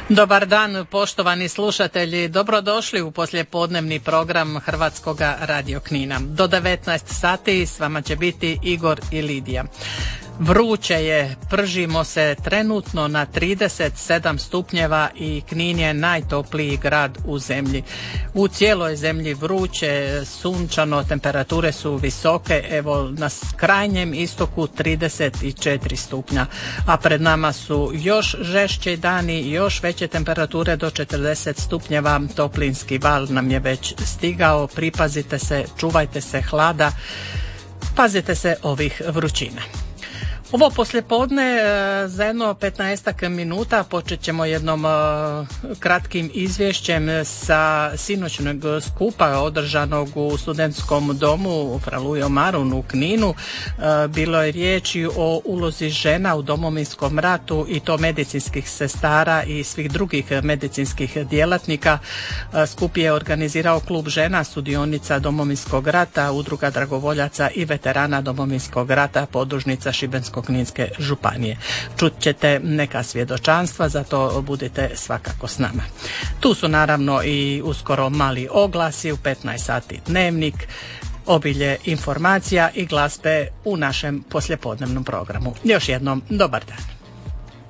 Dobar dan, poštovani slušatelji, dobrodošli u poslijepodnevni program Hrvatskoga radio Knina. Do 19 sati s vama će biti Igor i Lidija. Vruće je, pržimo se trenutno na 37 stupnjeva i Knin je najtopliji grad u zemlji. U cijeloj zemlji vruće, sunčano, temperature su visoke, evo na krajnjem istoku 34 stupnja, a pred nama su još žešći dani, još veće temperature do 40 stupnjeva, toplinski val nam je već stigao, pripazite se, čuvajte se hlada, pazite se ovih vrućina. Ovo poslijepodne za jedno 15 minuta počet ćemo jednom kratkim izvješćem sa sinoćnog skupa održanog u studentskom domu u Fralujo Marun u Kninu. Bilo je riječi o ulozi žena u Domovinskom ratu i to medicinskih sestara i svih drugih medicinskih djelatnika. Skup je organizirao klub žena sudionica Domovinskog rata, udruga dragovoljaca i veterana Domovinskog rata, podružnica Šibensko-kninske županije. Čut ćete neka svjedočanstva, zato budite svakako s nama. Tu su naravno i uskoro mali oglasi, u 15 sati dnevnik, obilje informacija i glazbe u našem poslijepodnevnom programu. Još jednom dobar dan.